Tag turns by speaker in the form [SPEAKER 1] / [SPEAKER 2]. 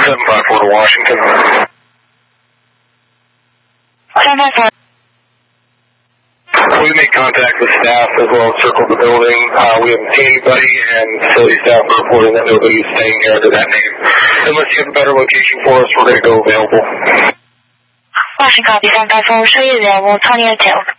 [SPEAKER 1] 754 to Washington.
[SPEAKER 2] 754.
[SPEAKER 1] We made contact with staff as well as circled the building. We haven't seen anybody, and facility staff are reporting that nobody's staying here under that name. Unless you have a better location for us, we're going to go available.
[SPEAKER 2] Washington copy 754, show you available, 20 to 2.